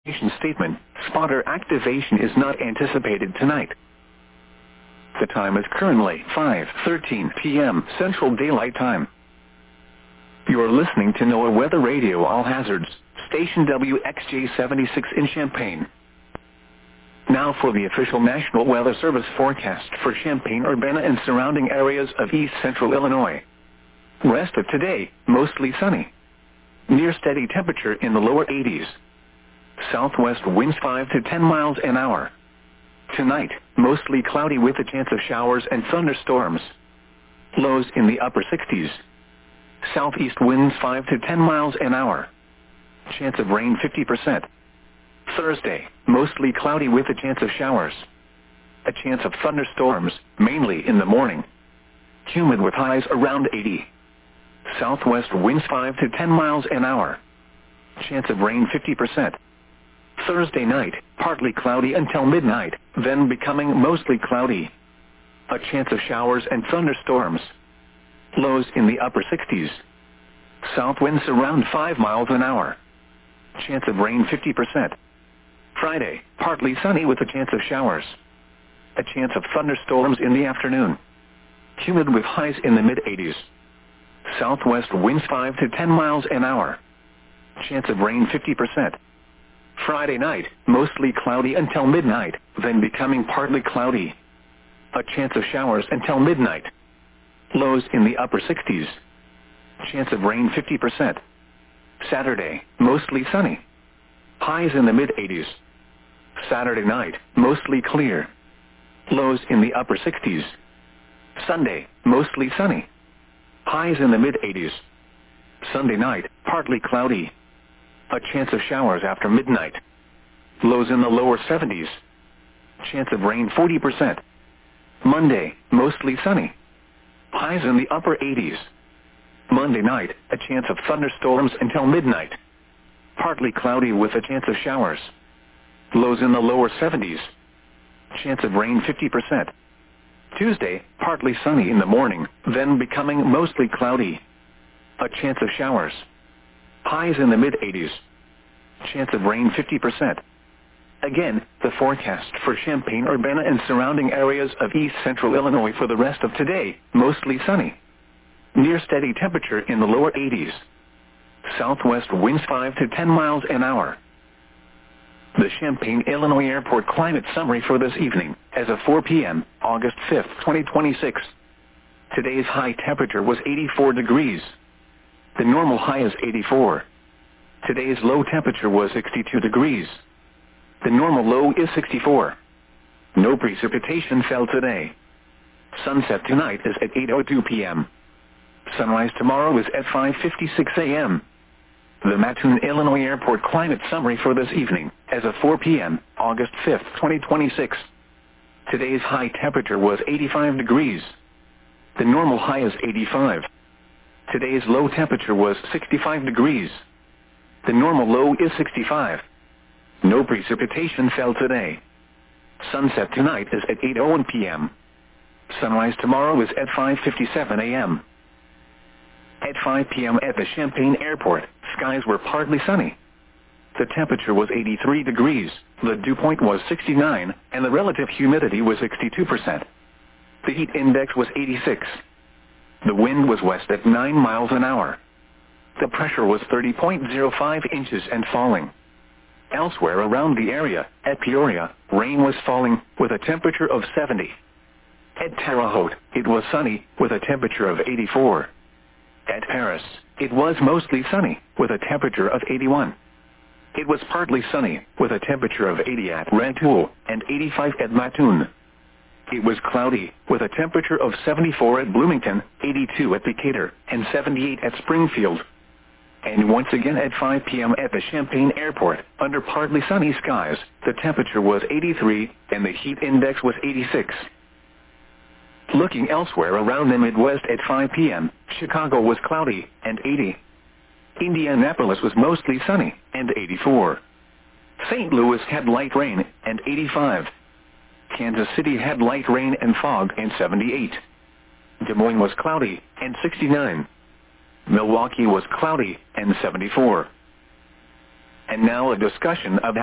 Statement, spotter activation is not anticipated tonight. The time is currently 5:13 p.m. Central Daylight Time. You are listening to NOAA Weather Radio All Hazards, station WXJ-76 in Champaign. Now for the official National Weather Service forecast for Champaign-Urbana and surrounding areas of east central Illinois. Rest of today, mostly sunny. Near steady temperature in the lower 80s. Southwest winds 5 to 10 miles an hour. Tonight, mostly cloudy with a chance of showers and thunderstorms. Lows in the upper 60s. Southeast winds 5 to 10 miles an hour. Chance of rain 50%. Thursday, mostly cloudy with a chance of showers. A chance of thunderstorms, mainly in the morning. Humid with highs around 80. Southwest winds 5 to 10 miles an hour. Chance of rain 50%. Thursday night, partly cloudy until midnight, then becoming mostly cloudy. A chance of showers and thunderstorms. Lows in the upper 60s. South winds around 5 miles an hour. Chance of rain 50%. Friday, partly sunny with a chance of showers. A chance of thunderstorms in the afternoon. Humid with highs in the mid-80s. Southwest winds 5 to 10 miles an hour. Chance of rain 50%. Friday night, mostly cloudy until midnight, then becoming partly cloudy. A chance of showers until midnight. Lows in the upper 60s. Chance of rain 50%. Saturday, mostly sunny. Highs in the mid-80s. Saturday night, mostly clear. Lows in the upper 60s. Sunday, mostly sunny. Highs in the mid-80s. Sunday night, partly cloudy. A chance of showers after midnight. Lows in the lower 70s. Chance of rain 40%. Monday, mostly sunny. Highs in the upper 80s. Monday night, a chance of thunderstorms until midnight. Partly cloudy with a chance of showers. Lows in the lower 70s. Chance of rain 50%. Tuesday, partly sunny in the morning, then becoming mostly cloudy. A chance of showers. Highs in the mid-80s. Chance of rain 50%. Again, the forecast for Champaign-Urbana and surrounding areas of east central Illinois for the rest of today, mostly sunny. Near steady temperature in the lower 80s. Southwest winds 5 to 10 miles an hour. The Champaign, Illinois Airport climate summary for this evening, as of 4 p.m., August 5, 2026. Today's high temperature was 84 degrees. The normal high is 84. Today's low temperature was 62 degrees. The normal low is 64. No precipitation fell today. Sunset tonight is at 8:02 p.m. Sunrise tomorrow is at 5:56 a.m. The Mattoon, Illinois Airport climate summary for this evening, as of 4 p.m., August 5, 2026. Today's high temperature was 85 degrees. The normal high is 85. Today's low temperature was 65 degrees. The normal low is 65. No precipitation fell today. Sunset tonight is at 8:01 p.m. Sunrise tomorrow is at 5:57 a.m. At 5 p.m. at the Champaign Airport, skies were partly sunny. The temperature was 83 degrees, the dew point was 69, and the relative humidity was 62%. The heat index was 86. The wind was west at 9 miles an hour. The pressure was 30.05 inches and falling. Elsewhere around the area, at Peoria, rain was falling, with a temperature of 70. At Terre Haute, it was sunny, with a temperature of 84. At Paris, it was mostly sunny, with a temperature of 81. It was partly sunny, with a temperature of 80 at Rantoul, and 85 at Mattoon. It was cloudy, with a temperature of 74 at Bloomington, 82 at Decatur, and 78 at Springfield. And once again at 5 p.m. at the Champaign Airport, under partly sunny skies, the temperature was 83, and the heat index was 86. Looking elsewhere around the Midwest at 5 p.m., Chicago was cloudy, and 80. Indianapolis was mostly sunny, and 84. St. Louis had light rain, and 85. Kansas City had light rain and fog, and 78. Des Moines was cloudy, and 69. Milwaukee was cloudy, and 74. And now a discussion of